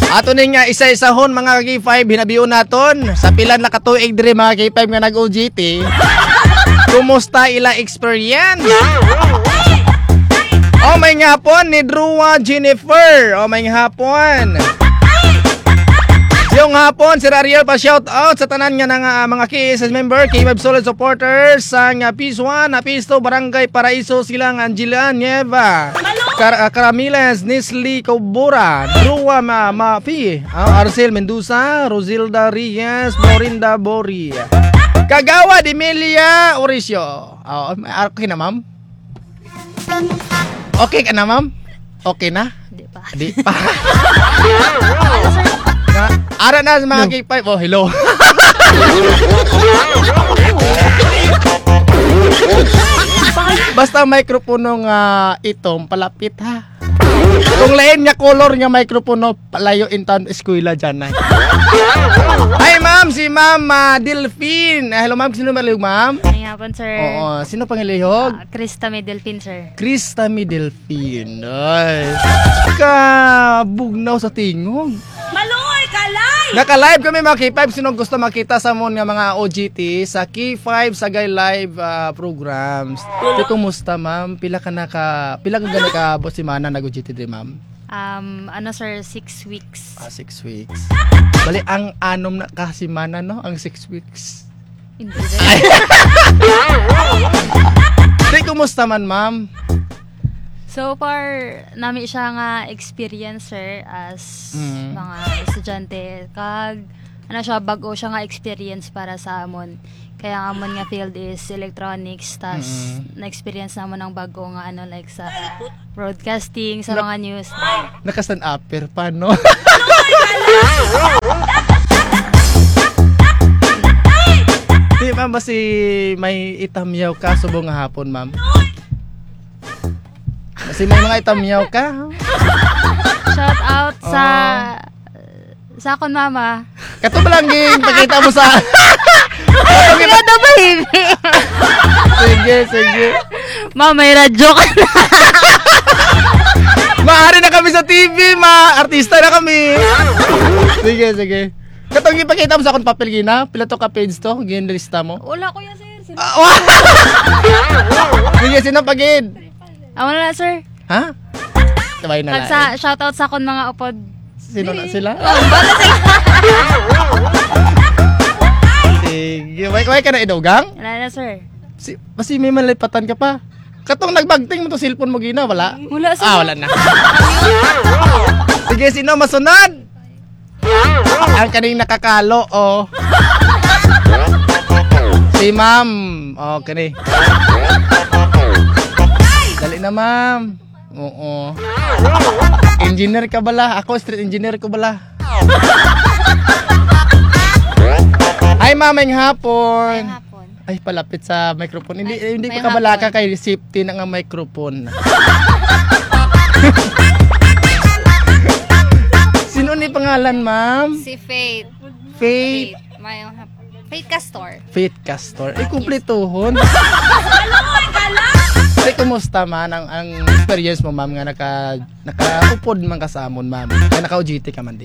Ato ning nga isa-isahon mga K5 hinabiyon naton sa pilan na katuig diri mga K5 nga nag-OJT. Kumusta ila experience? Oh may hapon ni Drua Jennifer. Oh may hapon. Yung hapon, Sir Ariel pa shout out sa tanan nga ng mga KSS member, K5 solid supporters sa Peace 1, Peace 2, Barangay Paraiso, silang Angela Nieva, Caramiles, Nisli Cobura, Drua Mafi, Arcel Mendoza, Rosilda Reyes, Morinda Bori, Kagawa Emilia Oricio. Okay na ma'am? Okay ka na ma'am? Okay na? Di pa. Di pa. Ara na sa mga K5. Oh, hello. Basta microphone ng itong palapit ha. Kung lain niya color niya microphone palayo in town eskwela dyan na. Hi ma'am, si ma'am Delphine. Hello ma'am, sino ba lihog ma'am? Ay hapon, sir. Oo, sino pangilihog? Krista Midelpin, sir. Krista Midelphine. Ay, kabugnaw sa tingog. Maluoy ka live! Naka-live kami mga K5. Sinong gusto makita sa mon nga mga OJT sa K5 Sagay Live programs. Kumusta ma'am? Pila ka gana ka simana nag-OJT din ma'am? Ano sir, 6 weeks. 6 weeks. Bali ang anom na kasimana no? Ang 6 weeks. Hindi Di kumusta man ma'am? So far, nami siya nga experience, sir, as mga estudyante. Kag, ano siya, bago siya nga experience para sa amon. Kaya ang amon nga field is electronics. Tas, na-experience naman ng bago nga, ano, like sa broadcasting, sa mga news. Naka-stand upper pa, no? Di ma'am, basi may itamyaw ka subong nga hapon, ma'am. Kasi may mga itamyaw ka. Shout out sa akon mama. Kato ba lang ging pakita mo sa Ano ba, baby? Sige. Ma, may radyo ka na. Maaari na kami sa TV, artista na kami. Sige. Katong ipakita mo sa akong papel gina, pila to ka page to, ginlista mo. Wala ko yan, sir. Sige, sino pagid? Amo na, sir. Ha? Sabay na lang. Shout out sa akon mga upod. Sino na sila? Bala sila. Sige, way ka na idugang? Wala na, sir. Basi may malipatan ka pa. Katong nagbagting mo to cellphone mo gina, wala? Wala, sir. Wala na. Sige, sino masunod? Ang kaning nakakalo, oh. Si ma'am. Oh, kani. Dali na, ma'am. Oo. Engineer ka bala? Ako, street engineer ko bala. Ay, mamang hapon. Ay, palapit sa microphone. Hindi pa kabala ka kay safety ng microphone. Sino ni pangalan, ma'am? Si Faith. Faith. Faith Castor. Faith Castor. Kumplituhon. Ay, kumusta man ang experience mo, ma'am, nga nakaupod man ka sa amon, ma'am? Kaya naka-OJT ka man di?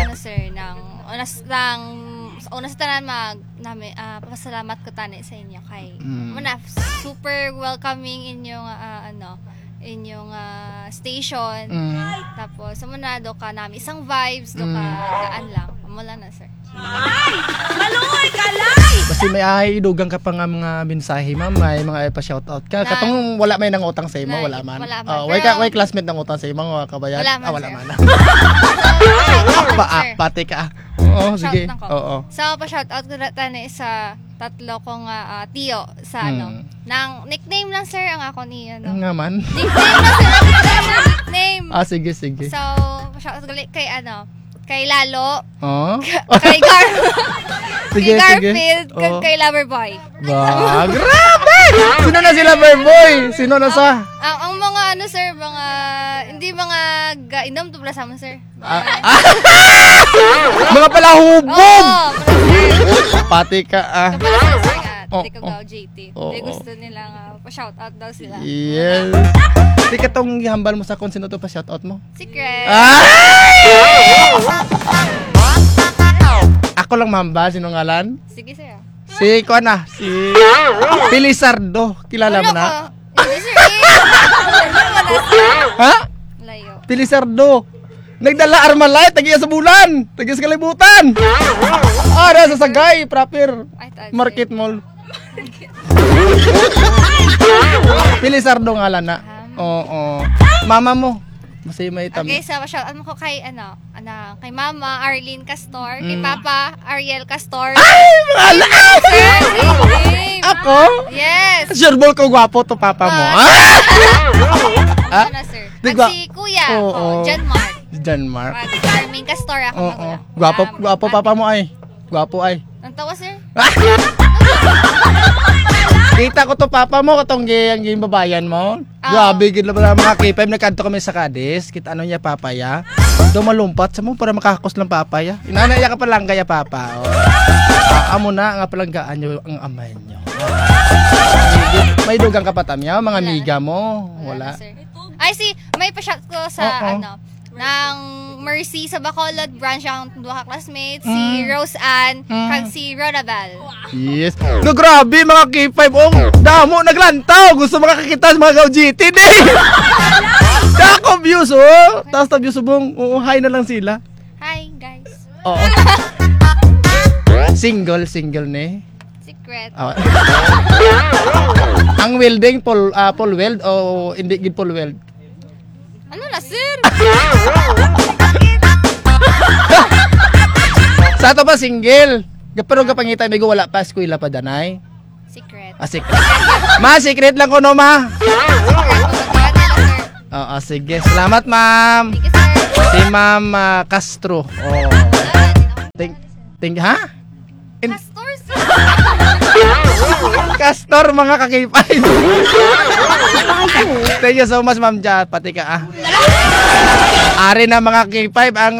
Una sa tanan pasalamat ko tani sa inyo kay super welcoming inyong inyong station. Tapos sumunado ka namin isang vibes do ka gaan lang. Mula na, sir. Ay! Maluoy ka lang! Basta may idugang ka pa nga mga mensahe, ma'am. May mga pa-shoutout ka. Katong wala may nang utang sa imo, wala man. Way classmate nang utang sa imo, mga kabayan. Wala man. Pati ka. Oo, sige. Oo. So, pa-shoutout ko tani sa tatlo kong tiyo sa nang nickname lang, sir, ang ako ni Nga man. Nickname lang, sir. Nickname. Sige. So, pa-shoutout ko kay Lalo. Oh? Kay Sige. Garfield, kay Loverboy. Ba, grabe! Sino na si Loverboy? Sino na sa? Ang mga sir, hindi mga inom to pala sama, sir. Mga palahubog! Pati ka Kapala sila, sir, hindi ko daw JT. Oo. Gusto nila pa-shoutout daw sila. Yes. Di ka tong ihambal mo sa kung sino to pa shoutout mo? Secret. Ay! Ako lang ma'am ba? Sinong ngalan? Sige, sir. Si Pilisardo. Kilala mo na? Hindi, sir. Wala, sir. Ha? Layo. Pilisardo. Nagdala Armalite, tagiya sa bulan. Tagiya sa kalibutan. Nasa Sagay, proper. Ay, tadi. Market Mall. Pilisardo ngalan na. Oo. Mama mo. Masaya may itam. Okay, so shout out mo ko kay kay Mama Arlene Castor, kay Papa Ariel Castor. Ay, mga Sir, same. Ako? Yes. Sure ball ko gwapo to papa mo. Ano, sir? Di At ba? si Kuya, Oo. John Mark. John Mark. At Arlene Castor ako Oo. magulang. Gwapo papa mo ay. Gwapo ay. Ang tawa, sir? Kita ko to papa mo katong ang game babayan mo. Grabe gid lang mga K5 nagkanto kami sa Cadiz. Kita ano niya papaya. Do malumpat sa mo para makakos lang papaya. Inanaya ka pa lang kaya papa. Amo na nga palanggaan nyo ang amay nyo. May dugang kapatamya mga amiga mo. Wala. Sir. Ay, may pa-shout ko sa ng Mercy sa Bacolod branch ang duha ka classmates, si Rose Ann, kag si Rodabal. Yes. No, grabe mga K5. Damo naglantaw. Gusto makakita sa mga GT din. Dako views Tapos views bong hi na lang sila. Hi, guys. Oo. Single ni. Secret. Ang welding Paul weld o hindi gid Paul weld? Ano na, sir? Sa ato pa single. Pero kapangita may wala pa eskwela pa danay. Secret. Secret. Ma, secret lang ko no ma. Sir. Oo, sige. Salamat ma'am. Thank you, sir. Si Ma'am Castro. Ha? Castor, sir. Castor mga kakipay. Thank you so much Ma'am Ja, pati ka Ari na mga K5 ang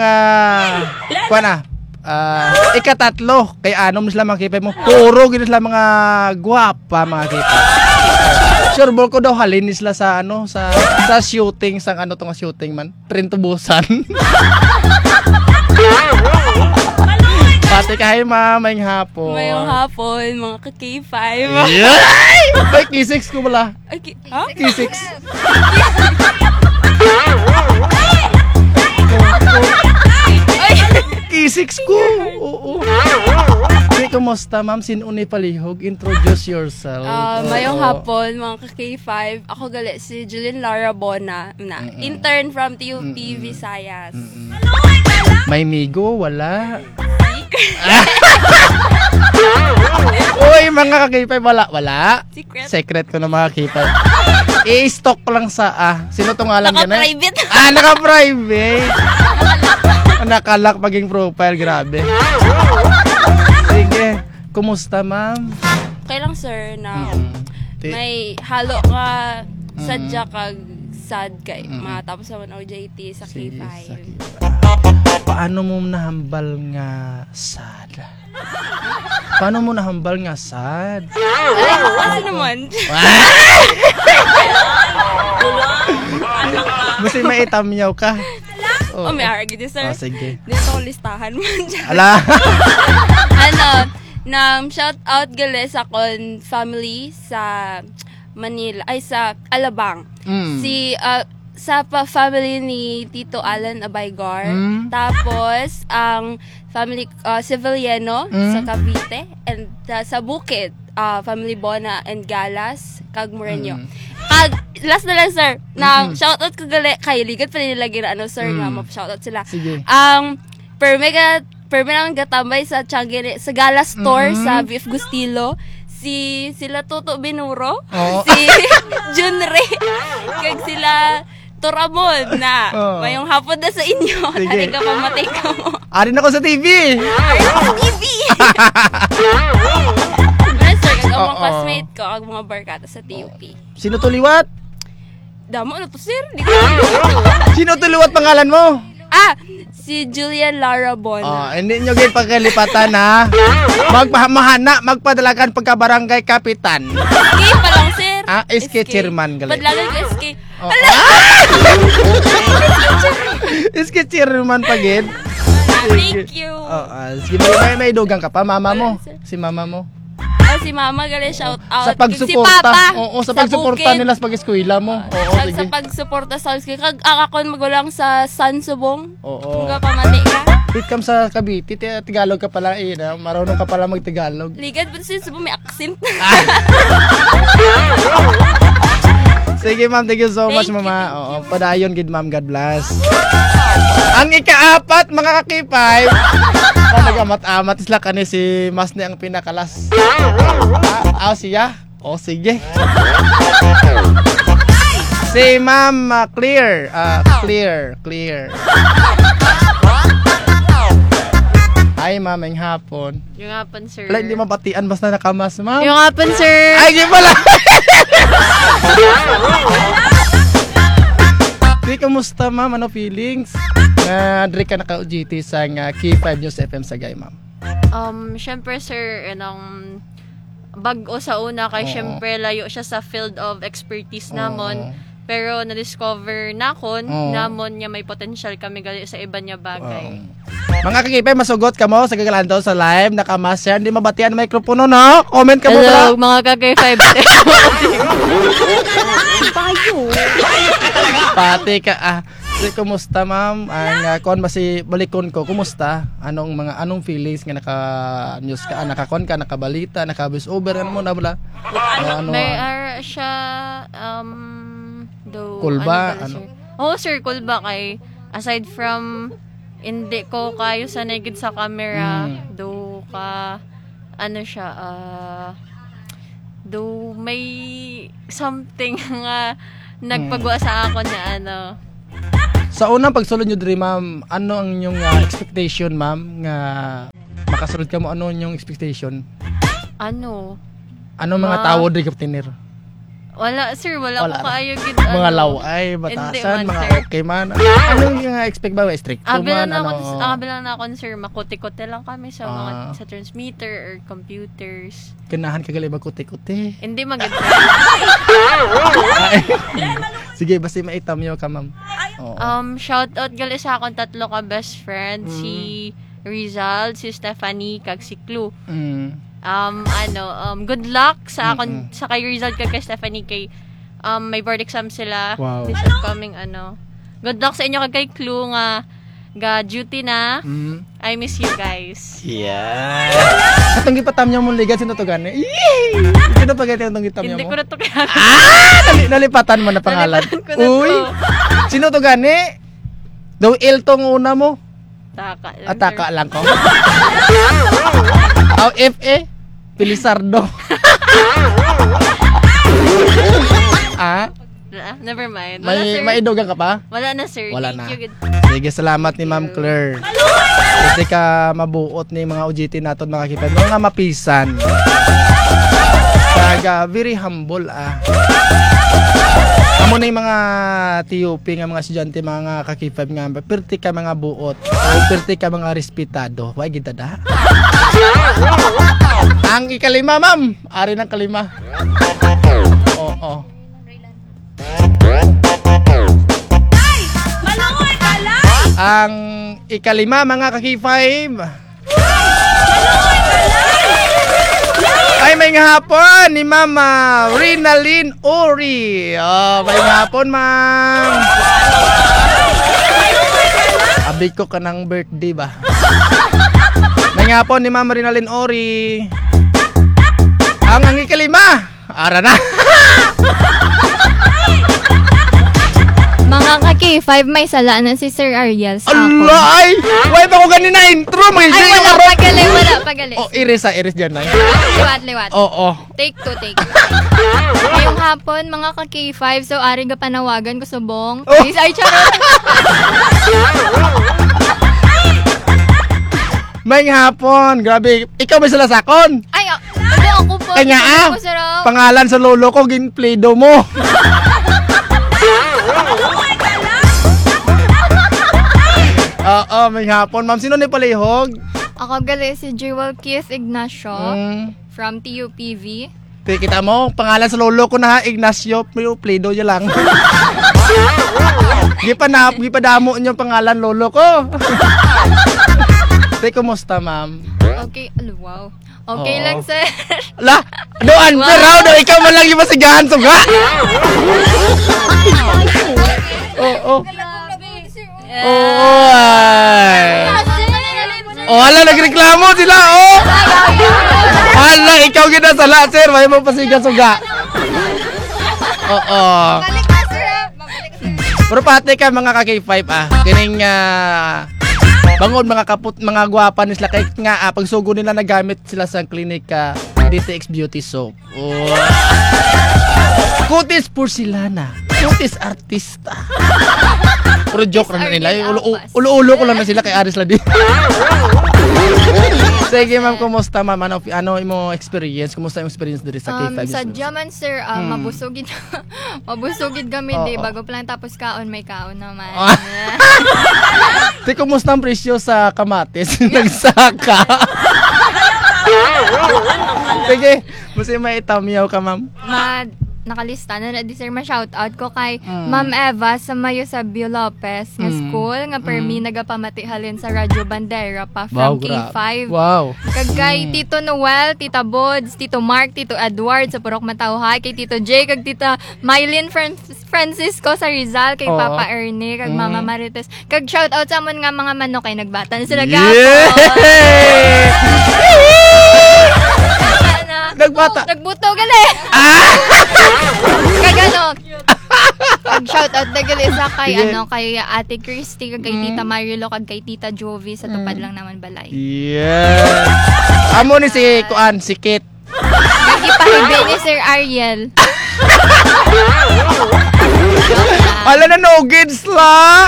ikatatlo kay anom sila mga K5 mo. Puro gid sila mga guwapa mga K5. Sure ball ko daw halin sila sa sa shooting sang tong shooting man. Train to Busan. Pati ka ma'am, mayong hapon. Mayong hapon, mga ka-K5. Yay! May K6 ko pala. Ha? K6. K6 ko. Oo. Hey, kumusta ma'am? Sinunay palihog? Introduce yourself. Mayong Oo. hapon, mga ka-K5. Ako gali si Julian Lara Bona, intern from TUP Visayas. May migo? Wala. Uy, mga ka-K5, wala. Secret ko na mga K5. I-stock ko lang sa sino tong alam niya na? Naka-private. Naka-private. Nakalak maging profile, grabe. Sige, kumusta ma'am? Okay lang, sir, na may halo ka sadya kag sad kay matapos naman OJT sa K5. Paano mo nahambal nga sad? Paano mo nahambal nga sad? Kasi naman. Gusto may itamyaw ka? May argue din, sir. Sige. Dito ko listahan mo dyan. Ala. Shout out gali sa kon family sa Manila, ay sa Alabang. Si sa family ni Tito Alan Abaygar. Tapos ang family Civiliano sa Cavite and sa Bukid, family Bona and Galas kag Moreno. Kag last na lang, sir, nang shoutout ko gali kay ligat pa nila gira sir nga ma-shoutout sila. Sige. Perme naman gatambay sa Tiangge sa Gala Store sa Beef Gustilo. Sila Toto Binuro, si Junre, kag sila Toramon na mayong hapon na sa inyo. Ari ka pamatay ka mo. Arin ako sa TV. Ari ka sa TV. Sir, kag ang mga classmate ko, ang mga barkada sa TUP. Sino tuliwat? Damo na to, sir. Di ko Sino tuliwat pangalan mo? si Julian Lara Bona. Hindi nyo gayong pagkalipatan ha. Magpahamahana, magpadalagan pagka-barangay kapitan. SK pa lang, sir. SK chairman gali. Padlagan ko SK. SK chairman pagid. Thank you. Sige, may dugang ka pa, mama mo. Si mama mo. Si mama gali shout out. Sa pagsuporta. Si Papa. Oo, sa pagsuporta nila sa pag-eskwela mo. Oo, Sa sige. pagsuporta sa school. Kag akakon magulang sa San Subong. Oo. Kung pamati ka. Dito kam sa Cavite, Tagalog ka pala marunong ka pala mag-Tagalog. Ligad ba sa Subong may accent? Sige ma'am, thank you so much Thank you, mama. thank Oo, padayon gid ma'am, God bless. Ang ika-4 mga kakipay. Nagamat-amat isla kani si Mas ni ang pinakalas. Siya. O sige. Si Ma'am Clear. Clear. Ay, ma'am, ang hapon. Yung hapon, sir. Wala, hindi mapatian basta nakamas, ma'am. Yung hapon, sir. Ay, di pala. Di, kamusta, ma'am? Ano feelings? Dre ka naka-UGT sa K5 News FM Sagay, ma'am. Syempre, sir, bag-o sa una kay Oo. syempre layo siya sa field of expertise namon. Pero na-discover nakon namon niya may potential kami gali sa iba niya bagay. Mga kakipay, masugot ka mo sa gagalanto sa live, nakamaster, hindi mabatian ang mikropono, no? Comment ka mo Hello, pala. mga kagay 5. Pati ka, kumusta ma'am? Kuan ba si balikon ko, kumusta? Anong feelings nga naka-news ka, nakakon ka, nakabalita, naka-voice over, ano mo na bala? May siya do Cool ba? Sir? Oo, sir, cool ba kay aside from hindi ko kayo sanay gid sa camera, do ka siya do may something nga nagpagawa sa ako na Sa unang pagsulod nyo diri ma'am, ano ang inyong expectation ma'am nga makasulod ka mo, ano yung expectation? ano Ano mga tao diri kaptenir? wala sir, wala Wala ko na. kaayo gid Mga ano. laway, Hindi batasan, man, mga sir. okay man. Ano yung expect ba? Strict Bilang man? na ako sir, makote-kote lang kami sa mga sa transmitter or computers. Ganahan ka gali magkuti-kuti. Hindi maganda. Sige, basta maitam nyo ka ma'am. Oo. Shout out gali sa akong tatlo ka best friend, si Rizal, si Stephanie, kag si Clue. Good luck sa akon sa kay Rizal kag kay Stephanie kay may board exam sila Wow. this upcoming Good luck sa inyo kag kay Clue nga ga duty na. I miss you guys. Yeah. Atong gipatam nyo mong ligat sino to gani? Yee! Sino pa gani atong gitam nyo Hindi mo? ko na to kaya. Nalipatan mo na pangalan. Nalipatan ko na to. Uy! Sino to gani? Daw tong una mo. Taka lang, Ataka sir. lang ko. FA Pilisardo. Never mind. Wala, sir. May idugan ka pa? Wala na, sir. Wala Thank na. you. Good. Sige, salamat ni Ma'am Claire. Kasi ka mabuot ni mga UGT naton makakita. Mga mapisan. Kaga, very humble Amo na yung mga TUP nga mga estudyante, mga kakipab nga, perti ka mga buot, o perti ka mga respetado. Why gita da? Ang ikalima, ma'am. Ari ng kalima. Oo. Ang ikalima, mga kaki-5. Ay, may hapon ni Mama Rinalyn Ori. May hapon, ma'am. Abi ko ka ng birthday ba? May hapon ni Mama Rinalyn Ori. Ang ikalima. Ara na. Mga ka-K5, may sala na si Sir Ariel sa ako. Alay! Wait ako ganina intro. May Ay, wala, pagali, wala, pagali. Oh, iris dyan na. Liwat. Oo. Take 2. Ngayong hapon, mga ka-K5, so ari ga panawagan ko subong. Oh. Please, ay, charot. May hapon. Grabe. Ikaw may salasakon. Ay, hindi ako po. Kanya Ako, sir, oh. Pangalan sa lolo ko, ginplaydo mo. Oo, may hapon. Ma'am, sino ni palihog? Ako gali si Jewel Keith Ignacio from TUPV. Kita mo, pangalan sa lolo ko na ha, Ignacio, playdo niya lang. Gipadamo niyo pangalan lolo ko. Te, kumusta, ma'am? Okay, wow. Okay Oo. lang, sir. La, doan, pero daw, ikaw man lang yung masigahan, suga. Oo. Oo, ay. Wala, nagreklamo sila, Wala, ikaw ginasala, sir. May mo pasiga, suga. Oo. Pero pati ka mga ka-K5 kining bangon mga kaput mga gwapa nila kay nga pagsugo nila nagamit sila sa klinik DTX Beauty Soap. Oh. Kutis porcelana, kutis artista. Puro joke lang nila. Ulo-ulo ko lang na sila kay Aris Ladi. Sige ma'am, kumusta ma'am? Ano imo experience? Kumusta yung experience diri sa K5? Sa Jaman, sir, mabusugid. Mabusugid kami, di. Bago pa lang tapos kaon, may kaon naman. Te, kumusta ang presyo sa kamatis? Nagsaka. Sige, musi may itamyaw ka ma'am. Nakalista na di sir ma-shoutout ko kay Ma'am Eva sa Mayo Sabio Lopez nga school nga permi nagapamati halin sa Radyo Bandera pa from K5. Wow. Kag kay Tito Noel, Tita Bods, Tito Mark, Tito Edward sa Purok Matawhay, kay Tito Jay, kag Tita Mylene Francisco sa Rizal, kay Papa Ernie, kag Mama Marites. Kag shoutout sa amon nga mga manok kay nagbatan sila gapon. Nagbata. Nagbuto gali. Kag kag shoutout na gali sa kay kay Ate Christy, kag kay Tita Marilo, kag kay Tita Jovi sa Tupad Lang Naman Balay. Yeah. Amo ni si Kuan, si Kit. Nagipahibi ni Sir Ariel. Ala na no kids la.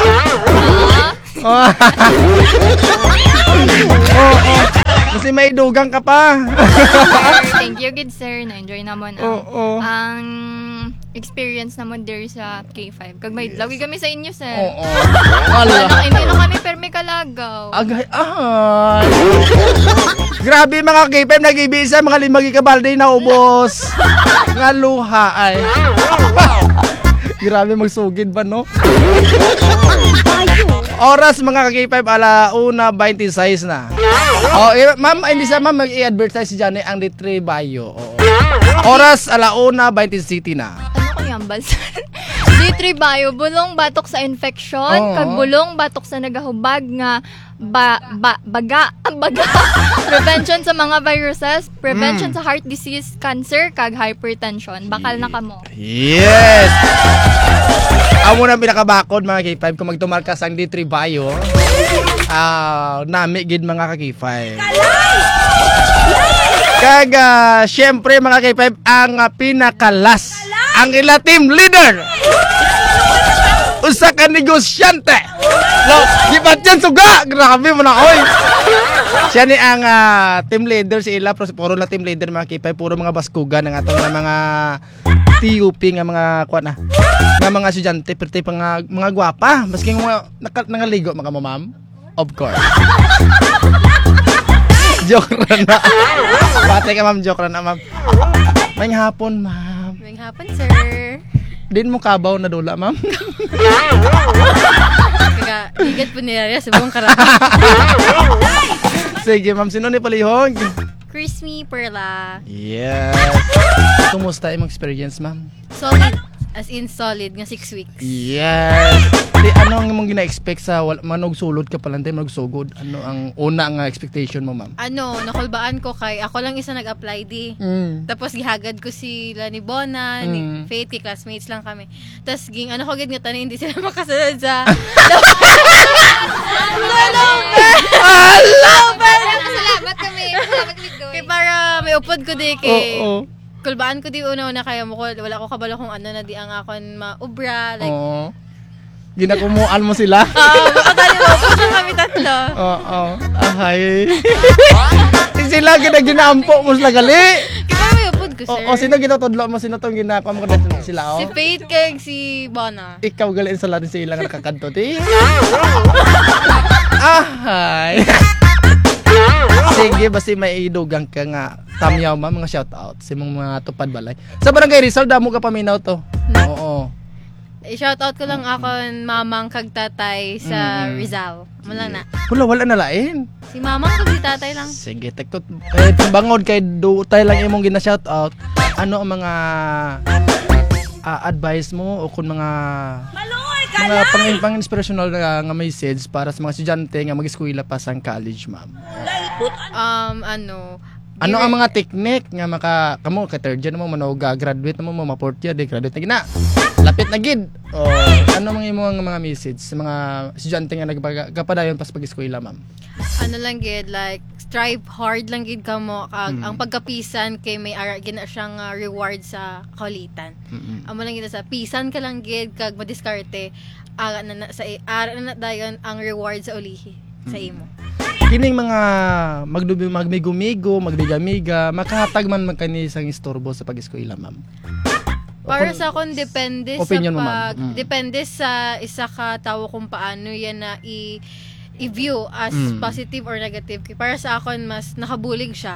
Kasi may dugang ka pa. Thank you, good sir. Na-enjoy naman ang experience naman there sa K5. Kag may lagi kami sa inyo, sir. Ala. Hindi na kami permi kalagaw. Agay, grabe mga K5, nag-ibisa, mga 5 gigabalde na ubos. Nga luha ay. Grabe magsugid ba, no? Oras mga K5, 1:26 na. Ma'am, hindi sa ma'am mag-i-advertise dyan ang D3 Bio. Oras 1:27 na. Ano kaya ang balsa? D3 Bio, bulong batok sa infection, kag bulong batok sa nagahubag nga baga. Prevention sa mga viruses, prevention sa heart disease, cancer, kag hypertension. Bakal na kamo. Yes! Amo na pinakabakod mga K5 kung magtumar ka sa D3 Bio. Nami gid mga K5. Kag syempre mga K5 ang pinakalas ang ila team leader. Usa ka negosyante. No, di ba yan suga? Grabe mo na oy. Siya ni ang team leader si ila, puro na team leader mga K5, puro mga baskugan ng atong mga TUP nga mga kuan na. Nga mga estudyante perti pa nga mga gwapa, maski nga nangaligo mga ma'am. Of course. Joke na. Pati ka ma'am, joke na ma'am. May hapon ma'am. May hapon, sir. Din mo kabaw na dula ma'am. Kaga, igat po nilariya sa buong karami. Sige ma'am, sino ni palihog? Crispy Perla. Yes. Kumusta imong experience ma'am? Solid. As in solid nga 6 weeks. Yes. Di, ano ang mong gina-expect sa manog sulod ka pala tayo magsugod? Ano ang una nga expectation mo ma'am? Nakulbaan ko kay ako lang isa nag-apply di. Tapos gihagad ko sila ni Bona, ni Faith, classmates lang kami. Tapos ko gid nga tanin hindi sila makasunod sa Salamat kami doon. kay para may upod ko di kay Oo. kulbaan ko di una kaya mo ko wala ko kabalo kung ano na di ang akon maubra like Oo. Ginakumuan mo sila? baka tayo mo kami tatlo. Oo. Ahay. Sila ginampo mo sila gali. Kaya may upod ko sir. Sino ginatudlo mo? Sino tong ginapa mo kadto sila? Si Faith kay si Bona. Ikaw gali sa larin sa ilang nakakanto ti. Ahay. Sige, basta may idugang ka nga tamyaw ma, mga shoutout sa mga tupad balay. Sa Barangay Rizal, damo ka paminaw to. Oo. I-shoutout ko lang ako mamang kag tatay sa Rizal. Mo lang na. Wala na lain. Si mamang kag si tatay lang. Sige, tekot. Bangod kay dutay lang imong gina-shout out. Ano ang mga advice mo o kung mga pang-inspirational na nga message para sa mga estudyante nga mag-eskwela pa sa college, ma'am? Ano ang mga technique nga kamo ka third year mo graduate mo ma-fourth year graduate na gina. Lapit na gid. O ano mga message sa mga estudyante nga nagpadayon pa sa pag-eskwela, ma'am? Ano lang gid, like strive hard lang gid kamo kag ang pagkapisan kay may ara gina siyang reward sa kaulitan. Amo lang gid sa pisan ka lang gid kag madiskarte na dayon ang reward sa ulihi sa imo. Kining mga magmigo-migo, magbiga-miga, makahatag man kani isang istorbo sa pag-eskwela, ma'am. Para sa akon depende opinion sa mo, ma'am. depende sa isa ka tawo kung paano yan na i-view as positive or negative. Para sa akon mas nakabulig siya.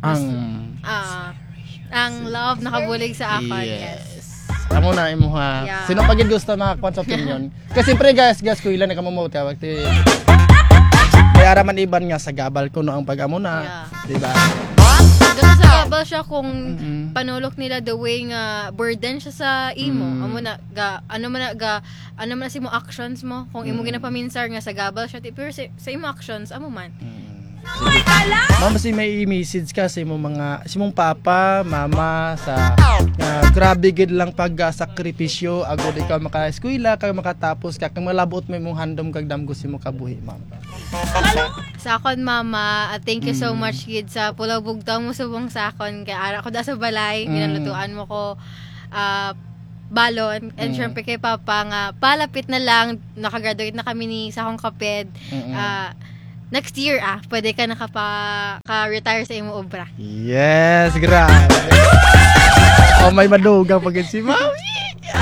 Ang love nakabulig sa akon. Yes. Amo na imo ha. Yeah. Sino pagid gusto makakuan sa opinion? Kasi siyempre guys, kuila na kamo mo tawag ti. May araman iban nga sa gabal kuno ang pag-amo na, di ba? Ganun sa gabal siya kung panulok nila the way nga burden siya sa imo. Amo na ano man na si mo actions mo kung imo ginapaminsar nga sa gabal siya pero sa imo actions amo man. Ma'am, kasi may message ka sa imong papa, mama sa grabe gid lang pag-sakripisyo agud ikaw maka-eskwela kag makatapos kag malabot mo imong handom kag damgo si mo kabuhi, ma'am. Sa akon mama, thank you so much gid sa pulaw bugtaw mo subong sa akon kay ara ko da sa balay ginalutuan mo ko balon and syempre kay papa nga palapit na lang nakagraduate na kami ni sa akong kaped. Next year pwede ka ka-retire sa imo obra. Yes, grabe. May madugang pagin si Mami.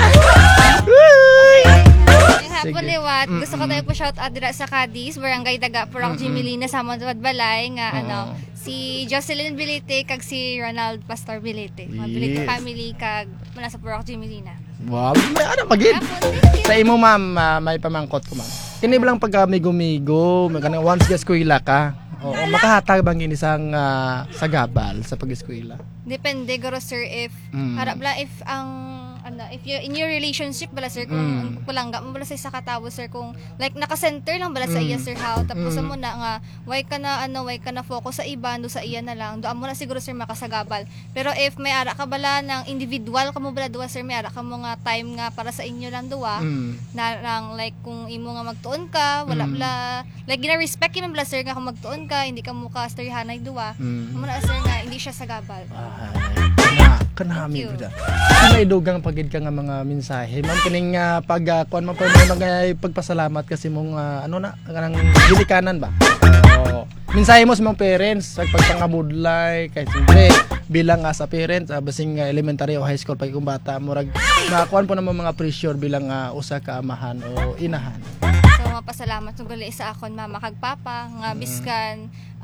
Hapon liwat, gusto ko tayo po shout out dira sa Cadiz, Barangay Daga, Purok Jimilina, Samantuad Balay nga si Jocelyn Bilite kag si Ronald Pastor Bilite. Bilite family kag mula sa Purok Jimilina. Wow, may ano pagin? Sa imo, ma'am, may pamangkot ko, ma'am. Kini lang pag migo-migo, once ga-eskwela ka, makahatag bang isang sagabal sa pag-eskwela? Depende garo sir if harap la if if you in your relationship bala sir kung kulangga mo bala sa isa ka tawo sir kung like naka-center lang bala sa iya sir how tapos mo na nga why ka na focus sa iba do sa iya na lang do amo na siguro sir makasagabal pero if may ara ka bala ng individual kamo bala duwa sir may ara ka mo nga time nga para sa inyo lang duwa na lang like kung imo nga magtuon ka wala bala like gina-respect mo bala sir nga kung magtuon ka hindi ka mo ka storyanay duwa amo na sir nga hindi siya sagabal. Kanami bida. May dugang pagid ka nga mga mensahe. Ma'am kining pagkuan mo pa mga pagpasalamat kasi mong kanang gilikanan ba. Mensahe mo sa mga parents sa pagpangabudlay kay siyempre bilang as a parent basing elementary o high school pag bata murag nakuan po naman mga pressure bilang usa ka amahan o inahan. So mapasalamat sa gali sa akon mama kag papa nga biskan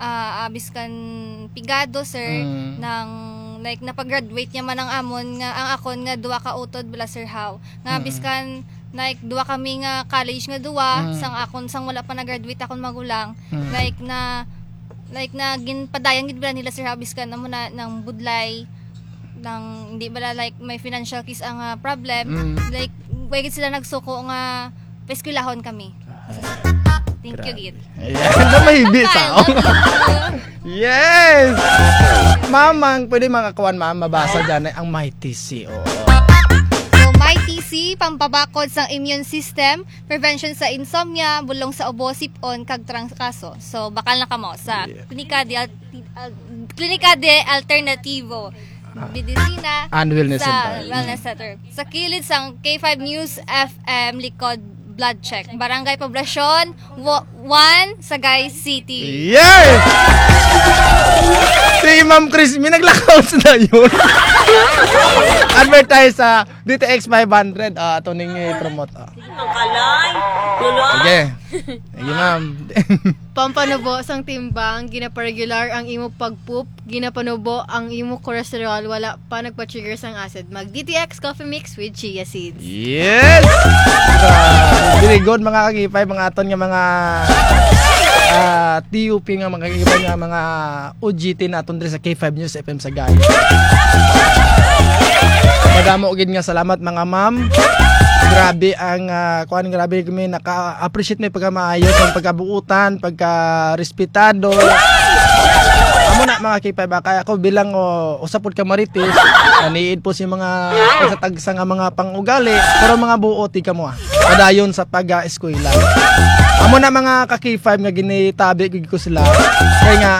pigado sir ng like napag-graduate niya man ang amon nga ang akon nga duwa ka utod bala sir how nga biskan like duwa kami nga college nga duwa sang wala pa na-graduate akon magulang like na ginpadayang gid bala nila sir how biskan amo na ng budlay nang hindi bala like may financial case ang problem like way gid sila nagsuko nga paeskwelahon kami. Thank you, Gid. Ayan, na mahibi tao. Yes! Mamang, pwede makakuan, ma'am, mabasa dyan ang MyTC. So, MyTC, pampabakod sa immune system, prevention sa insomnia, bulong sa ubo, sipon, kag trangkaso. So, bakal na kamo sa Klinika de Alternativo. Medicina and Wellness sa Center. Wellness Center. Sa kilid sang K5 News FM likod blood check. Barangay Poblasyon 1, Sagay City. Yes! Si Ma'am Crispy, naglakaw na yun. Advertise sa DTX 500. Ito ning i-promote. Sige. Sige, ma'am. Pampanubo sang timbang, ginaparegular ang imo pagpoop, ginapanubo ang imo cholesterol, wala pa nagpa-trigger sang acid. Mag DTX Coffee Mix with chia seeds. Yes! Very good mga kagipay, mga aton nga mga TUP nga mga kagipay nga mga OGT na aton diri sa K5 News FM sa guys. Madamo gid nga salamat mga ma'am. Grabe ang grabe kami naka-appreciate mi pagka-maayos ang pagkabuutan, pagka-respetado. Amo na mga K5 kaya ako bilang usapod ka marites, aniid po si mga tagsa nga mga pangugali, pero mga buoti ka mo padayon sa pag-eskwela. Amo na mga ka-K5 nga ginitabi gid ko sila. Kaya nga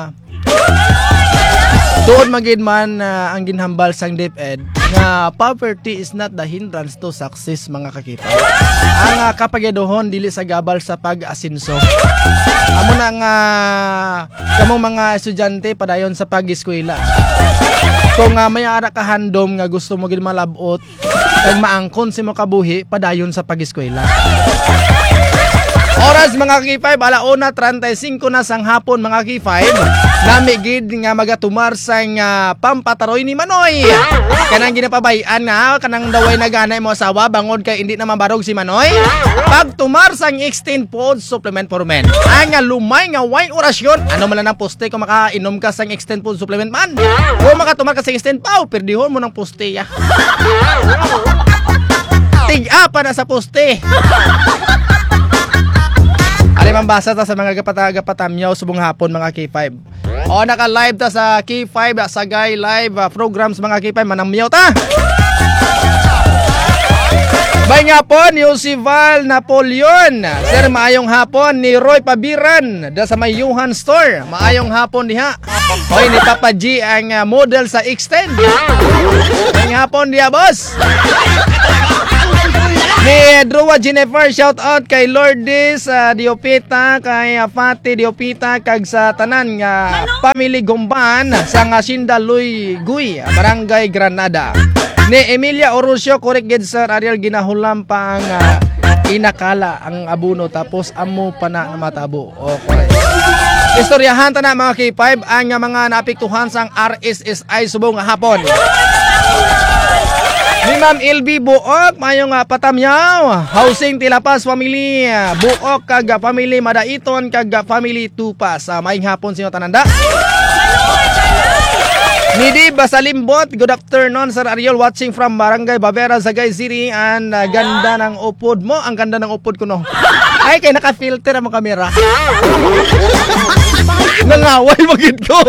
tuod magid man ang ginhambal sang DepEd nga poverty is not the hindrance to success mga kakita. Ang kapagaduhon dili sa gabal sa pag-asinso. Amo na nga kamong mga estudyante padayon sa pag-eskwela. Kung may ara ka handom nga gusto mo gid malabot kag maangkon si mo kabuhi padayon sa pag-eskwela. Oras mga K5, 1:35 na sang hapon mga K5. Nami gid nga magatumar sang pampataroy ni Manoy. Kanang ginapabayan nga kanang daway naganay mo asawa bangod kay hindi na mabarog si Manoy. Pagtumar sang extend food supplement for men. Ang lumay nga wine orasyon. Ano man lang ang poste kung makainom ka sang extend food supplement man. Kung makatumar ka sang extend pau, perdihon mo ng poste ya. Tig-a pa na sa poste. Alimang basa ta sa mga gapata-gapatamyaw subong hapon mga K5. O naka-live ta sa K5 Sagay live programs mga K5 manamyaw ta. Bay nga po ni Osival Napoleon. Sir maayong hapon ni Roy Pabiran da sa may Yuhan Store. Maayong hapon diha. Oy ni Papa G ang model sa Extend. Maayong hapon diha boss. Ni Drewa Jennifer, shout out kay Lourdes Diopita, kay Fati Diopita, kag sa tanan nga family Gumban sa Hacienda Luy Guy, Barangay Granada. Ni Emilia Orusio, correct gid sir, Ariel ginahulam pa ang inakala ang abuno tapos amo pa na matabo. O correct. Istoryahan ta na mga K5 ang mga naapektuhan sang RSSI subong hapon. Ni Ma'am LB Buok, mayong patamyaw, housing Tilapas family, Buok kag family Madaiton kag family Tupas. Maayong hapon sa inyo tananda. Nidi Basalimbot, good afternoon Sir Ariel, watching from Barangay Bavera, Sagay City. And ganda ng upod mo, ang ganda ng upod ko no. Ay, kay naka-filter ang kamera. Nangaway magid ko.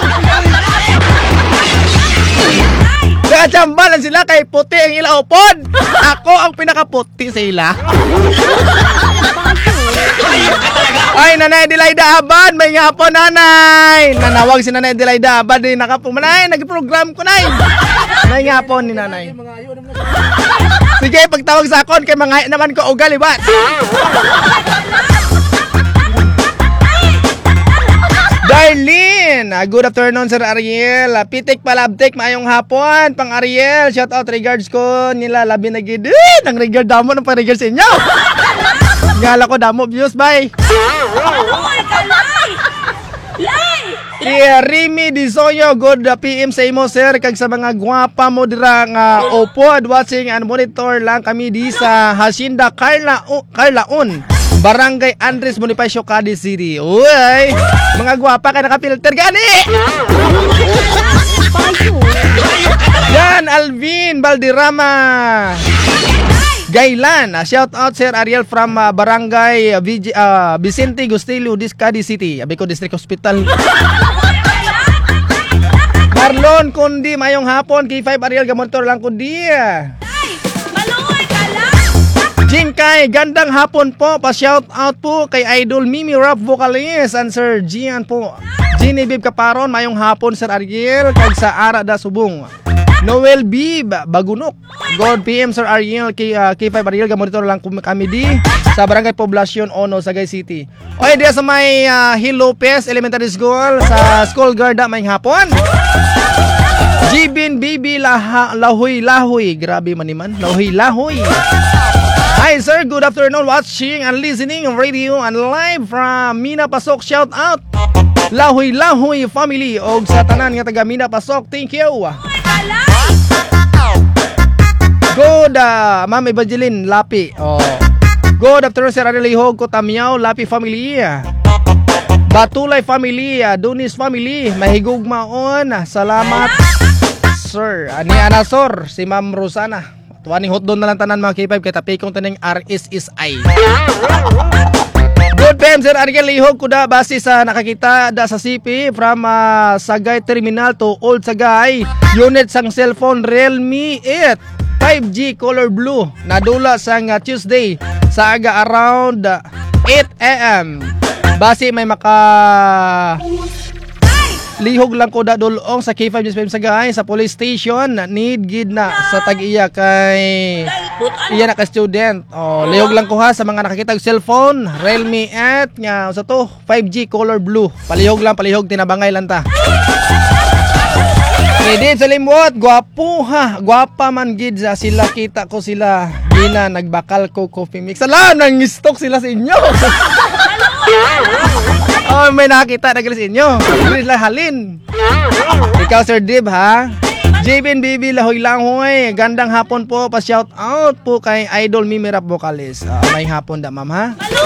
Nakachambalan sila kay puti ang ila upod. Ako ang pinakaputi sa ila. Ay, Nanay Adelaida Abad, may nga po nanay. Nanawag si Nanay Adelaida Abad, nakapumanay, nag-program ko nay. May nga po ni nanay. Sige, pagtawag sa akon kay mga naman ko ugali ba? Darlene, good afternoon Sir Ariel. Pitik palabtik, maayong hapon. Pang Ariel, shout out regards ko nila labi na gid. Nang regard damo ng pa-regard sa inyo. Ngala ko damo views, bye. Rimi Disoyo, good PM sa imo sir kag sa mga gwapa mo dira nga upod watching and monitor lang kami di sa Hacienda Carlaon. Barangay Andres Bonifacio, Cadiz City. Uy, mga gwapa ka naka-filter gani. Yan, Alvin Balderrama Gailan. Shout out Sir Ariel from Barangay Vicente Gustillo, Cadiz City. Abico District Hospital. Marlon Kundi, mayong hapon. K5 Ariel, gamontor lang kundi. Jinkay, gandang hapon po. Pa-shout out po kay Idol Mimi Rap Vocalist and Sir Gian po. Genevieve Caparon, mayong hapon Sir Ariel kag sa Ara da Subong. Noel B. Bagunok. God PM Sir Ariel K5 Ariel gamonitor lang kami di sa Barangay Poblacion Ono Sagay City. Okay, diya sa may Hill Lopez Elementary School sa School Garda may hapon. Jibin Bibi Lahoy. Grabe maniman. Lahoy. Hi sir, good afternoon. Watching and listening radio and live from Mina Pasok. Shout out Lahoy family og sa tanan nga taga Mina Pasok. Thank you. Good Ma'am Evangeline Lapi. Good afternoon Sir Adelihog ko Tamiao Lapi family. Batulay family, Dunis family, mahigugmaon. Salamat sir. Ani Anasor, si Ma'am Rosana. Tuwani hotdon na lang tanan mga K5 kay tapikong taning RSSI. Good PM Sir Ariel Lihog kuda base sa nakakita da sa CP from Sagay Terminal to Old Sagay. Unit sang cellphone Realme 8 5G color blue. Nadula sang Tuesday sa aga around 8 AM. Base may maka lihog lang ko da dulong sa K5 News FM Sagay sa police station. Need gid na sa tag-iya kay iya na ka student. Lihog lang ko ha sa mga nakakita og cellphone Realme 8 nga sa to 5G color blue. Palihog tinabangay lang ta. Edit sa limot, gwapo ha. Gwapa man gid sa sila, kita ko sila. Gina nagbakal ko coffee mix. Ala, nang stock sila sa inyo. May nakita na sa inyo. Please lang halin. Ikaw Sir Dib ha. Jibin Bibi Lahoy. Gandang hapon po. Pa-shout out po kay Idol Mimi Rap Vocalist. May hapon da ma'am ha.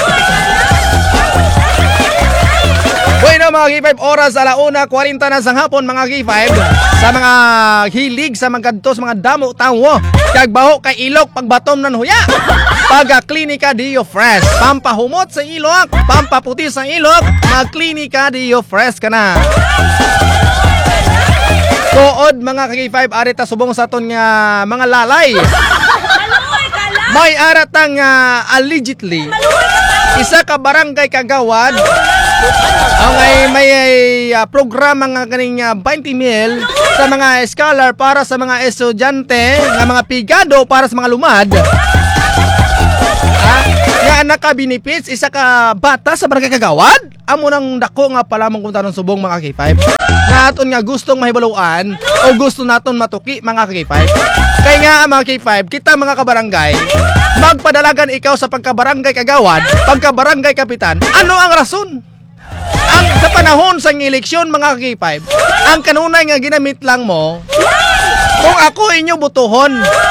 Bueno mga K5, oras alauna 40 na sang hapon mga K5. Sa mga hilig sa mga kadtos mga damo tawo kag baho kay ilok pagbatom nan huya. Paga Klinika Dio Fresh, pampahumot sa ilok, pampaputi sa ilok, mag Klinika Dio Fresh kana. Tuod mga K5 arita subong sa ton nga mga lalay. May aratang allegedly isa ka barangay kagawad ang may programa nga kaning 20 mil sa mga scholar para sa mga estudyante nga mga pigado para sa mga lumad. Nga naka-benefits isa ka bata sa barangay kagawad. Amo nang dako nga pala mong kunta ng subong mga K5. Nga aton nga gustong mahibaluan o gusto naton matuki mga K5. Kaya nga mga K5, kita mga kabarangay, magpadalagan ikaw sa pagkabarangay kagawad, pagkabarangay kapitan. Ano ang rason? Ang sa panahon sa eleksyon mga K5, ang kanunay nga ginamit lang mo, kung ako inyo butuhon,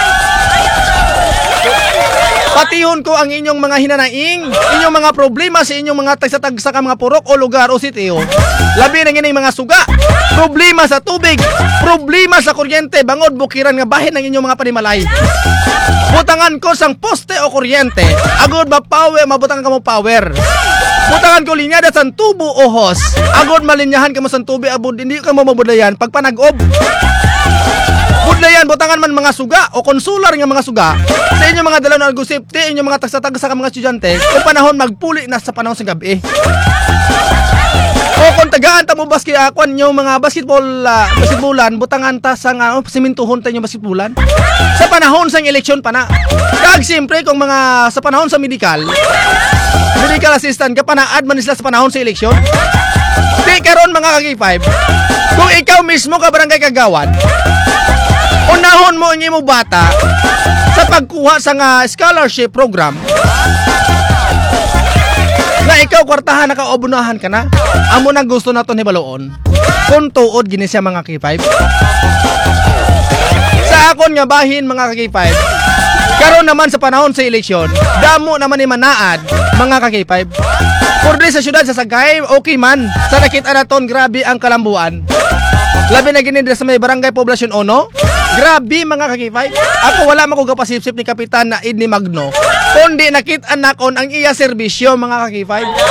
patihon ko ang inyong mga hinanaing, inyong mga problema sa inyong mga tagsa-tagsa ka mga purok o lugar o sitio. Labi na inyong mga suga, problema sa tubig, problema sa kuryente, bangod bukiran nga bahin ng inyong mga panimalay. Butangan ko sang poste o kuryente, agod mabutangan ka mo power. Butangan ko linyada sang tubo o hos, agod malinyahan ka mo sang tubig, abod hindi ka mo mabudlayan pag panag-ob. Budlayan, butangan man mga suga o konsular nga mga suga sa inyong mga dalaw na argusipte, inyong mga tagsa-tagsa ka mga estudyante kung panahon magpuli na sa panahon sa gabi. O kung tagaan ta mo basketball nyo mga basketballan, butangan ta sa simintuhon ta nyo basketballan sa panahon sa eleksyon pa na. Kag siyempre kung mga sa panahon sa medical assistant ka pa na adman sila sa panahon sa eleksyon. Di karon mga K5, kung ikaw mismo ka barangay kagawad, unahon mo ang imo bata sa pagkuha sa scholarship program na ikaw kwartahan nakaobunahan ka na. Amo nang gusto naton hibaloon kung tuod gini siya mga K5. Sa akon nga bahin mga K5, karon naman sa panahon sa eleksyon, damo naman ni manaad mga K5. Purdi sa syudad sa Sagay, okay man. Sa nakita naton grabe ang kalambuan. Labi na gini sa may Barangay Poblacion Ono. Grabe mga K5. Ako wala makugapasipsip ni Kapitan na Idni Magno. Kundi nakita nakon ang iya serbisyo mga K5.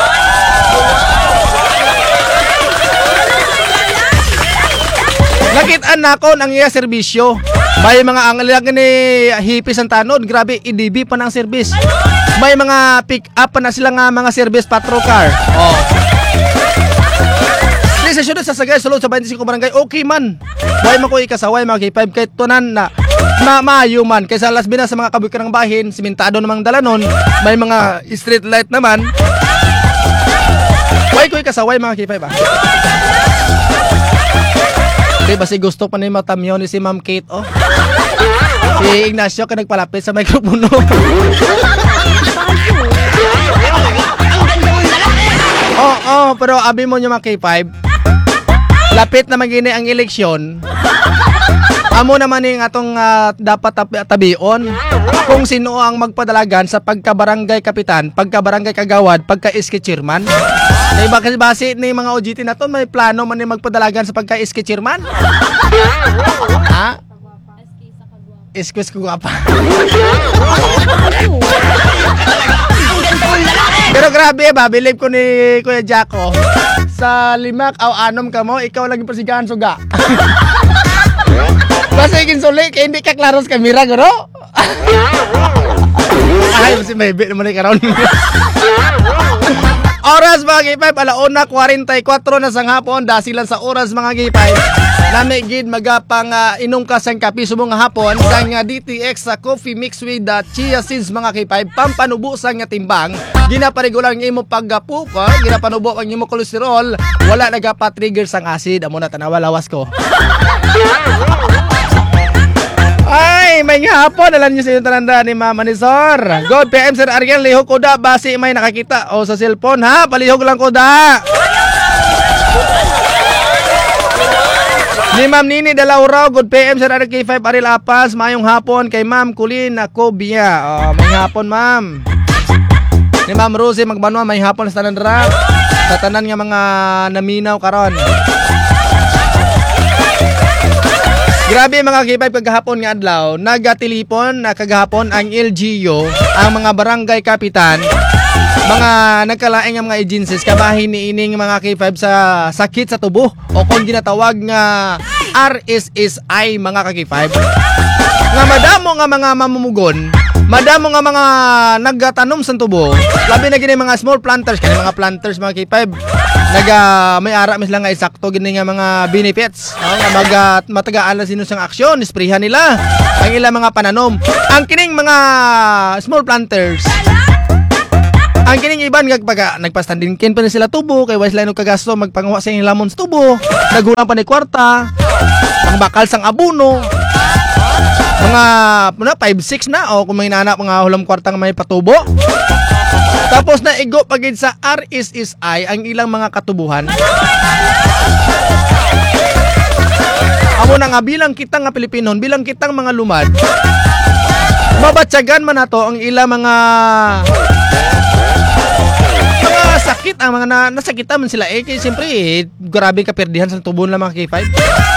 Nakita nakon ang iya serbisyo. May mga angalaga ni hipis ang tanod. Grabe, IDB pa ng service. May mga pick up pa na sila nga mga service patrol car. Kaya sa syudad sa Sagay, sulod sa 25 barangay, okay man. Huwag man ko ikasaway mga K5 kahit tunan na maayo man. Kaysa Las Piñas sa mga kabukirang bahin, simentado namang dalanon, may mga street light naman. Huwag ko ikasaway mga K5 ba? Di ba si gusto pa ni matamyo ni si Ma'am Kate, oh? Si Ignacio ka nagpalapit sa mikropono. Pero abi mo nyo mga K5, lapit na magini ang eleksyon. Amo naman yung atong dapat tabion kung sino ang magpadalagan sa pagkabarangay kapitan, pagkabarangay kagawad, pagka-iski chairman. Diba kasi base ni mga OGT na to, may plano man yung magpadalagan sa pagka-iski chairman? Ha? Iskis ko guwapa. Pero grabe ba, believe ko ni Kuya Jacko, sa 5 o 6 ka mo, ikaw lang yung pasigahan suga. Basta ikin suli, kaya hindi ka klaro sa kamera, gano? Ay, si Maybe naman ay karoon. Oras mga G5, 1:44 na sang hapon, dasilan sa oras mga G5. Namigid magapang inungkas ang kapi subong nga hapon sang DTX sa coffee mix with chia seeds mga K5 pampanubo sang nga timbang ginaparegular ang imo paggapupa ginapanubo ang imo kolesterol wala nagapa-trigger sang acid amo na tanawa lawas ko. Ay, may nga hapon alam niyo sa iyong tananda ni Mama ni Sor. God PM Sir Ariel lihok ko da base may nakakita o sa cellphone ha palihog lang ko da. Ni Ma'am Nini Dalauraw, good PM sa RK5 Aril Apas, mayong hapon kay Ma'am Kulin Akobia. May hapon Ma'am. Ni Ma'am Rosie Magbanwa, may hapon sa tanan ra. Sa tanan nga mga naminaw karon. Grabe mga K5 kagahapon nga adlaw, nagatilipon na kagahapon ang LGU, ang mga barangay kapitan, mga nagkalaing nga mga agencies kabahin ni ining mga K5 sa sakit sa tubo o kung ginatawag nga RSSI mga K5 nga madamo nga mga mamumugon madamo nga mga nagatanom sa tubo labi na gini mga small planters kani mga planters mga K5 may ara mis lang nga isakto gini nga mga benefits nga matagaan lang sino sang aksyon isprehan nila ang ilang mga pananom ang kining mga small planters. Ang kining iban nagpastandinkin pa na sila tubo kay wise line kagasto magpanguha sa inyong lamon sa tubo nagulang pa ni kwarta ang bakal sang abuno mga 5-6 na o kung may nana mga hulam kwarta nga may patubo tapos na igo pagid sa RSSI ang ilang mga katubuhan amo na nga bilang kita nga Pilipinon bilang kitang mga lumad mabatsagan man nato ang ilang mga sakit ang mga nasakita man sila kaya siyempre grabe kaperdihan sa tubo ng mga K5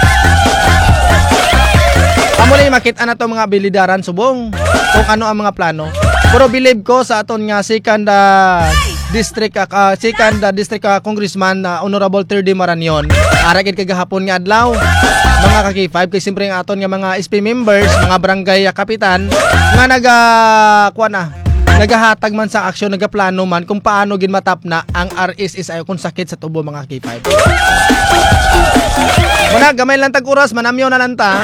amo na yung makita na to mga bilidaran subong kung ano ang mga plano pero believe ko sa aton nga second district congressman Honorable 3D Maranyon aragid kagahapon nga adlaw mga K5 kay siyempre ang aton nga mga SP members mga barangay kapitan nga nagahatag man sa aksyon, nagaplano man kung paano ginmatap na ang RSSI kung sakit sa tubo mga K5. Muna, gamay lang tag-uras, manamyo na lang ta.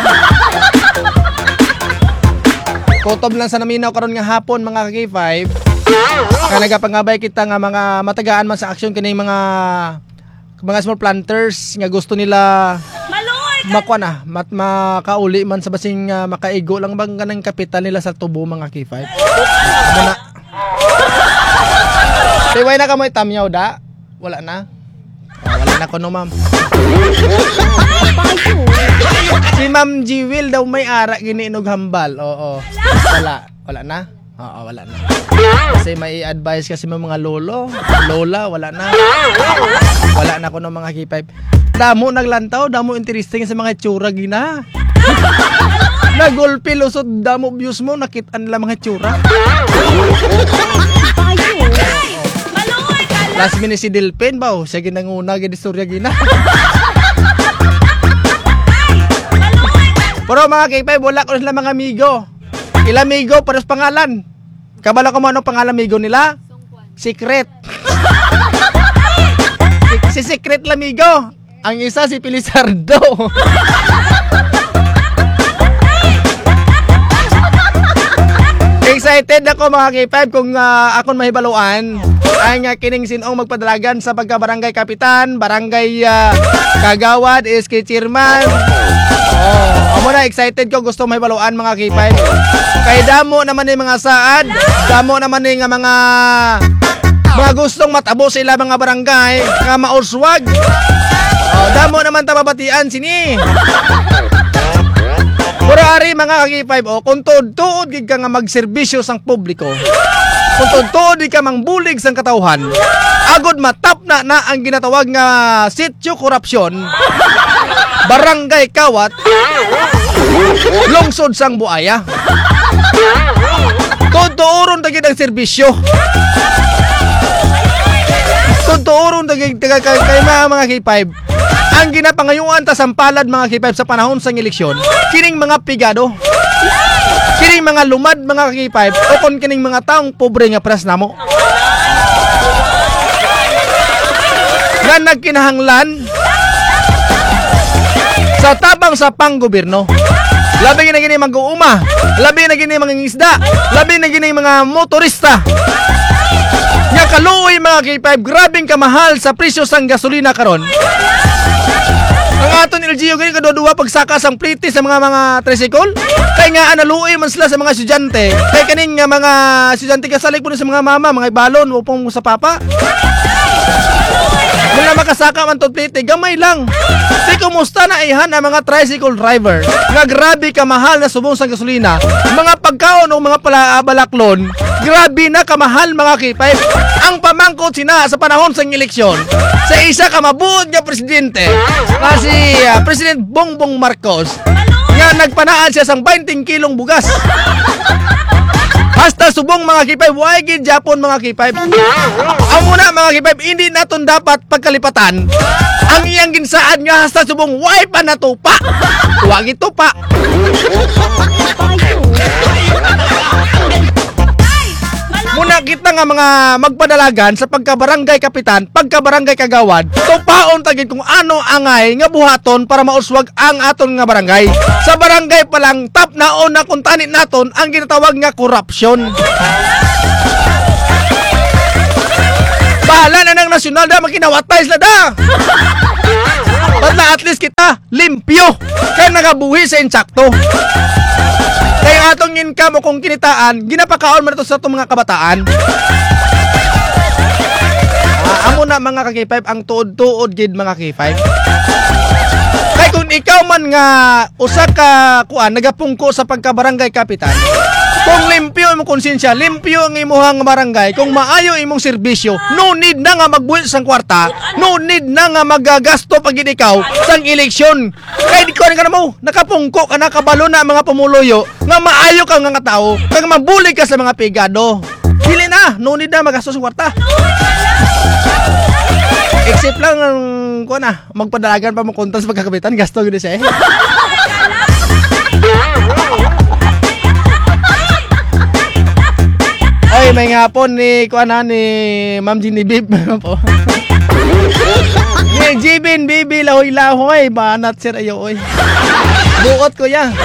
Kotob lang sa naminaw karon nga hapon mga K5. Kaya nagapangabay kita nga mga matagaan man sa aksyon kining mga small planters nga gusto nila makauli man sa basing makaigo lang bang kanang kapital nila sa tubo mga K5. Muna. Tiway na ka mo itamyaw da? Wala na? Wala na ko no ma'am. Si Ma'am Jewel daw may ara giniinog hambal. Oo. Wala na? Oo, wala na. Kasi may advice kasi mga lola, wala na. Wala na ko no mga K5. Damo naglantaw, damo interesting sa mga tsura gina. Nagulpi lusod, damo views mo, nakitaan nila mga tsura. Last minute si Delpin ba? Siya ginanguna, ginastorya gina. Pero mga K5, wala ko sila mga amigo. Ilang amigo, pares pangalan. Kabala ko mo anong pangalan amigo nila? Secret. Si Secret Lamigo. Ang isa si Pilisardo. Excited ako mga K5 kung akong mahibaluan ang kining sinong magpadalagan sa pagka-barangay kapitan, barangay kagawad, SK chairman. Amo na, excited ko, gusto mahibaluan mga K5. Kay damo naman ni mga saad, damo naman ni nga mga gustong matabo sila mga barangay nga mauswag. Damo naman tababatian sini. Pero ari mga K5, kung tuod-tuod gid ka nga magserbisyo sang publiko, kung tuod-tuod di ka mangbulig sang katawhan, agod matap na ang ginatawag nga sityo korupsyon, barangay kawat, lungsod sang buaya. Tuod-tuoron tagid ang serbisyo. Tuod-tuoron tagid kay mga K5. Ang ginapangayuan ta sampalad mga K5 sa panahon sang eleksyon, kining mga pigado, kining mga lumad mga K5, o kon kining mga taong pobre nga pras namo, nga nagkinahanglan sa tabang sa panggobyerno. Labi na gini mag-uuma, labi na gini mga isda, labi na gini mga motorista. Nga kaluoy mga K5, grabing kamahal sa presyo sang gasolina karon. Ang aton LGU gani kadua pagsaka sang pliti sa mga tricycle. Kay nga analuoy man sila sa mga estudyante. Kay kaning nga mga estudyante kasalig po sa mga mama, mga ibalon upong sa papa. Mula makasaka man tod pliti, gamay lang. Di kumusta na ihan ang mga tricycle driver nga grabe kamahal na subong sa gasolina, mga pagkaon o mga balaklon, grabe na kamahal mga K5. Ang pamangkot sina sa panahon sa eleksyon sa isa ka mabuot nga presidente kasi President Bongbong Marcos nga nagpanaan siya sang 20 kilong bugas. Hasta subong mga K5, why gid Japon mga K5. Amo na mga K5, hindi naton dapat pagkalipatan ang iyang ginsaan nga hasta subong why pa natupa. Wag ito pa. Muna kita nga mga magpadalagan sa pagkabarangay kapitan, pagkabarangay kagawad, tupaon tagid kung ano angay nga buhaton para mauswag ang aton nga barangay. Sa barangay pa lang tap naon na kuntanit naton ang ginatawag nga korupsyon. Bahala na ng nasyonal da makinawatay sila da. Basta at least kita limpyo kaya nagabuhi sa insakto. Kaya atong income o kung kinitaan, ginapakaon man ito sa itong mga kabataan. Amo na mga K5 ang tuod-tuod gid mga K5. Kaya kung ikaw man nga usa ka nagapungko sa pagkabarangay kapitan, kung limpyo imong konsensya, limpyo ang imuhang barangay, kung maayo imong serbisyo, no need na nga magbuhit sang kwarta, no need na nga magagasto pag ikaw sang eleksyon. Kaya di ko rin ka na mo, nakapungko ka na, kabalo na mga pumuloyo, nga maayo ka nga tao, nga mabulig ka sa mga pigado. Dili na, no need na magastos sang kwarta. Except lang ang magpadalagan pa mo kontas pagkakabitan, gasto gud siya. Ay, may ngapon ni Ma'am Genevieve po. Ni Jibin bibi lahoy-lahoy, banat sir ayo oy. Buot ko ya.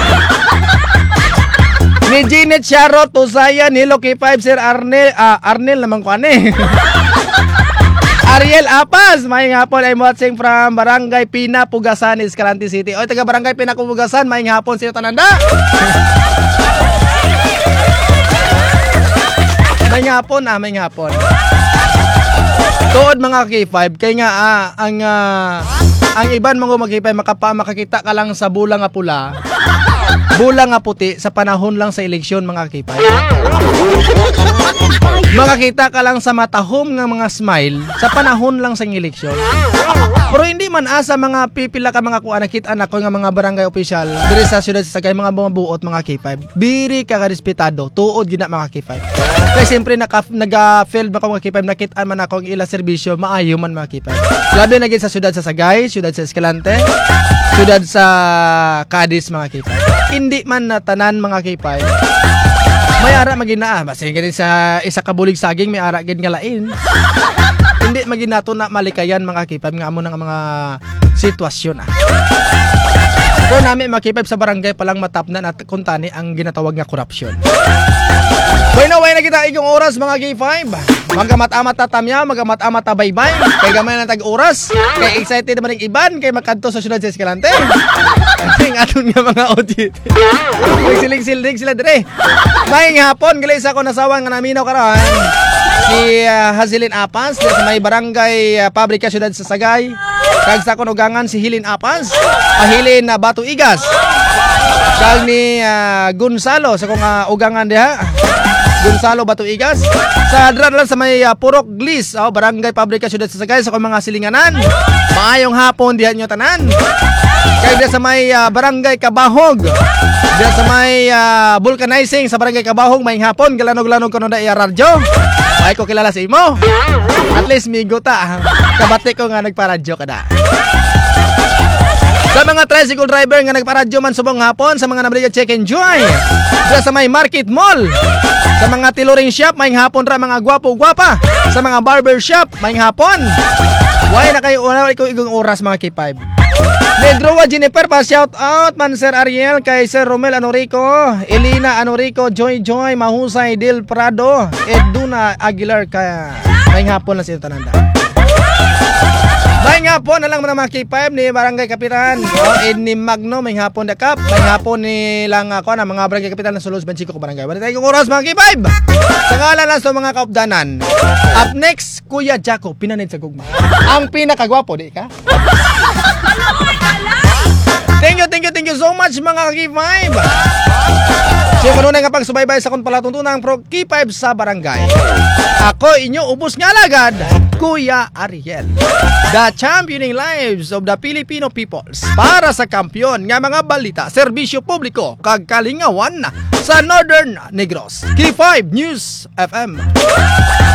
Ni Janet Charot Usayan, hello K5 sir Arnel naman ko ani. Ariel Apas, may ngapon ay watching from Barangay Pina, Pugasan, Escalante City. Oy, taga Barangay Pina, Pugasan, may ngapon siyo tananda. May ngapon may ngapon. Tuod mga K5 kay nga ang iban mga K5 makakita ka lang sa bulang nga pula, bulang nga puti sa panahon lang sa eleksyon mga K5. Makakita ka lang sa matahom nga mga smile sa panahon lang sa eleksyon. Pero hindi man asa mga pipila ka mga nakita anak ko nga mga barangay official diri sa syudad sa Sagay, mga buot mga K5. Biri ka respetado tuod gina mga K5. Kaya siyempre naga-field ba ko mga K5 nakita man ako ang ila serbisyo maayo man mga K5. Labi na gid sa syudad sa Sagay, syudad sa Escalante, syudad sa Cadiz mga K5. Hindi man na tanan mga K5. May ara magina basta gani sa isa ka bulig saging may ara gid nga lain. Hindi maginato na malikayan mga K5 nga amo nang mga sitwasyon. Kung namin makipay sa barangay palang matapnan at kuntani ang ginatawag nga korupsyon. Bueno, na kita ikong oras mga K5. Magamat-amat tatamya, magamat-amat tabaybay. Kay gamay na tag-oras. Kay excited naman ng iban. Kay makadto sa syudad sa Escalante. Kasi aton nga mga OJT. Nagsiling-siling sila dire. Maying hapon, galis ako nasawa nga naminaw karon. Si Hazilin Apas, sa may barangay Pabrika Syudad sa Sagay. Kag sa kunugangan si Hilin Apas, Hilin Batu Igas. Kag ni Gonzalo sa kung ugangan diha. Gonzalo Batu Igas. Sa adra lang sa may Purok Glis, barangay Pabrika Syudad sa Sagay sa kung mga silinganan. Maayong hapon diha nyo tanan. Kag diha sa may barangay Kabahog. Diha sa may vulcanizing sa barangay Kabahog maying hapon galanog-lanog kuno da iya radyo. Ay ko kilala sa imo. At least migo ta. Kabati ko nga nagparadyo kada. Sa mga tricycle driver nga nagparadyo man subong hapon, sa mga nabriga check and joy. Sa may market mall. Sa mga tailoring shop maying hapon ra mga gwapo-gwapa. Sa mga barber shop maying hapon. Why na kayo igong oras mga K5. Nedrowa Jennifer pa shout out man Sir Ariel kay Sir Romel Anorico, Elina Anorico, Joy Mahusay Del Prado, Eduna Aguilar kaya may hapon na sila tananda. May hapon na lang mga K5 ni Barangay Kapitan, ni Magno may hapon dakap, may hapon ni lang ako na mga Barangay Kapitan ng Sulos Banchiko ko Barangay. Wala tayong oras mga K5. Sa ngalan lang sa mga kaupdanan. Up next, Kuya Jaco, pinanid sa gugma. Ang pinakagwapo, di ka? Thank you so much mga K5. Siya kanunay nga pagsubaybay sa kung palatuntunang pro K5 sa barangay. Ako inyo ubos nga lagad, Kuya Ariel. The championing lives of the Filipino peoples para sa kampyon nga mga balita, serbisyo publiko, kag kalingawan sa Northern Negros. K5 News FM.